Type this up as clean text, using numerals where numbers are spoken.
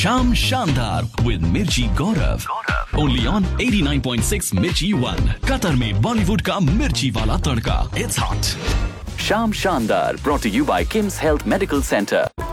शाम शानदार विद मिर्ची गौरव, ओनली ऑन 89.6 मिर्ची 1, कतर में बॉलीवुड का मिर्ची वाला तड़का. It's hot. शाम शानदार brought to you by Kim's Health Medical Center.